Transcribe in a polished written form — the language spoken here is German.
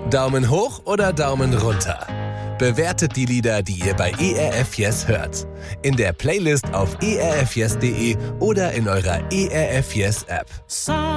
Daumen hoch oder Daumen runter? Bewertet die Lieder, die ihr bei ERF Yes hört. In der Playlist auf erfyes.de oder in eurer ERF Yes App.